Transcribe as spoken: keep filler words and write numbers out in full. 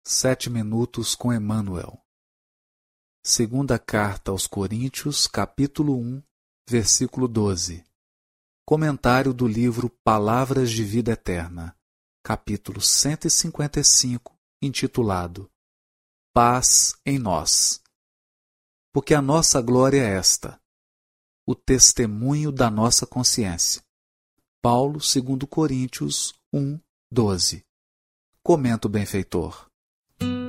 Sete minutos com Emmanuel. Segunda Carta aos Coríntios, capítulo um, versículo doze. Comentário do livro Palavras de Vida Eterna, capítulo cento e cinquenta e cinco, intitulado Paz em Nós. Porque a nossa glória é esta, o testemunho da nossa consciência. Paulo, segundo Coríntios um, doze. Comenta o benfeitor.